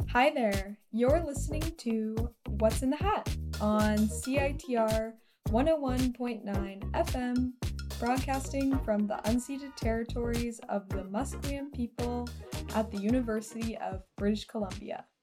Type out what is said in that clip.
Hi there. You're listening to What's in the Hat on CITR 101.9 FM, broadcasting from the unceded territories of the Musqueam people at the University of British Columbia.